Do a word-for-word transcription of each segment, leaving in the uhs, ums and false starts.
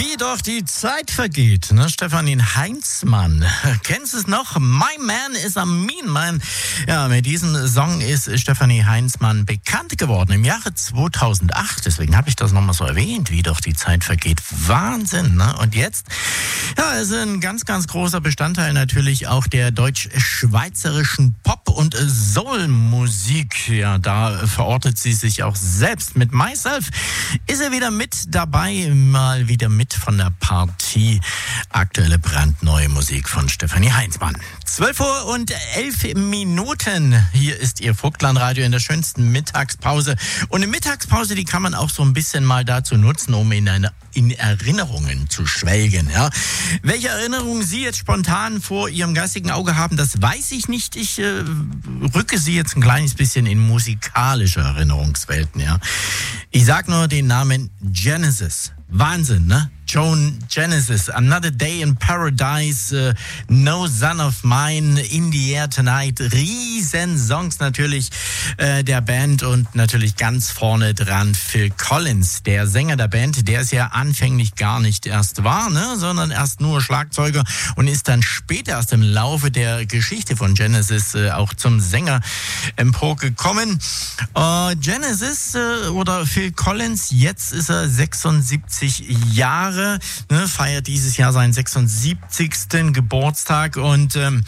Wie doch die Zeit vergeht, ne? Stefanie Heinzmann. Kennst du es noch? My Man is a Mean Man. Ja, mit diesem Song ist Stefanie Heinzmann bekannt geworden im Jahre zweitausendacht. Deswegen habe ich das nochmal so erwähnt, wie doch die Zeit vergeht. Wahnsinn, ne? Und jetzt, ja, ist ein ganz, ganz großer Bestandteil natürlich auch der deutsch-schweizerischen Pop- und Soul-Musik. Ja, da verortet sie sich auch selbst. Mit Myself ist er wieder mit dabei, mal wieder mit von der Partie. Aktuelle brandneue Musik von Stefanie Heinzmann. zwölf Uhr und elf Minuten. Hier ist Ihr Vogtland-Radio in der schönsten Mittagspause. Und eine Mittagspause, die kann man auch so ein bisschen mal dazu nutzen, um in, eine, in Erinnerungen zu schwelgen. Ja. Welche Erinnerungen Sie jetzt spontan vor Ihrem geistigen Auge haben, das weiß ich nicht. Ich äh, rücke Sie jetzt ein kleines bisschen in musikalische Erinnerungswelten. Ja. Ich sag nur den Namen Genesis. Wahnsinn, ne? Joan Genesis, Another Day in Paradise, uh, No Son of Mine, In the Air Tonight, riesen Songs natürlich äh, der Band und natürlich ganz vorne dran Phil Collins, der Sänger der Band, der es ja anfänglich gar nicht erst war, ne, sondern erst nur Schlagzeuger und ist dann später erst im Laufe der Geschichte von Genesis äh, auch zum Sänger emporgekommen. Äh, Genesis äh, oder Phil Collins, jetzt ist er sechsundsiebzig Jahre. Ne, feiert dieses Jahr seinen sechsundsiebzigsten Geburtstag und ähm,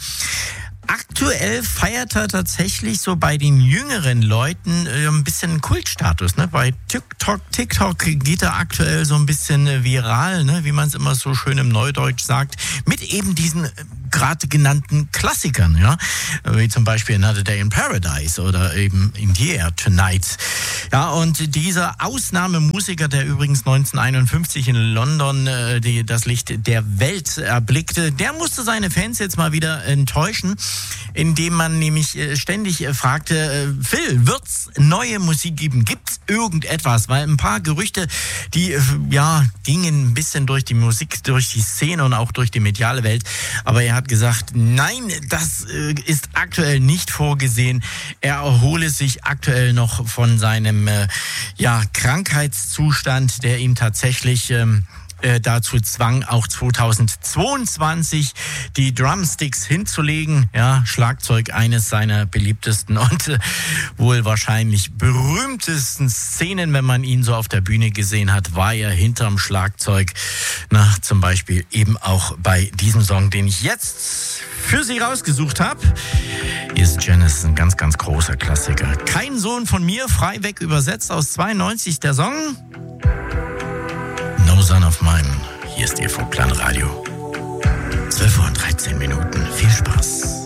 aktuell feiert er tatsächlich so bei den jüngeren Leuten äh, ein bisschen Kultstatus. Ne? Bei TikTok, TikTok geht er aktuell so ein bisschen äh, viral, ne? Wie man es immer so schön im Neudeutsch sagt, mit eben diesen äh, gerade genannten Klassikern, ja, wie zum Beispiel Another Day in Paradise oder eben In the Air Tonight. Ja, und dieser Ausnahmemusiker, der übrigens neunzehnhunderteinundfünfzig in London äh, die, das Licht der Welt erblickte, der musste seine Fans jetzt mal wieder enttäuschen, indem man nämlich äh, ständig äh, fragte, äh, Phil, wird's neue Musik geben? Gibt's irgendetwas? Weil ein paar Gerüchte, die äh, ja gingen ein bisschen durch die Musik, durch die Szene und auch durch die mediale Welt, aber er hat gesagt, nein, das äh, ist aktuell nicht vorgesehen. Er erhole sich aktuell noch von seinem äh, ja, Krankheitszustand, der ihn tatsächlich ähm, äh, dazu zwang, auch zweitausendzweiundzwanzig die Drumsticks hinzulegen. Ja, Schlagzeug eines seiner beliebtesten und äh, wohl wahrscheinlich berühmtesten Szenen, wenn man ihn so auf der Bühne gesehen hat, war er hinterm Schlagzeug. Na, zum Beispiel eben auch bei diesem Song, den ich jetzt für Sie rausgesucht habe. Hier ist Genesis, ein ganz, ganz großer Klassiker. Kein Sohn von mir, frei weg übersetzt aus zweiundneunzig der Song. No Son of Mine. Hier ist Ihr Vogtland-Radio. zwölf Uhr und dreizehn Minuten. Viel Spaß.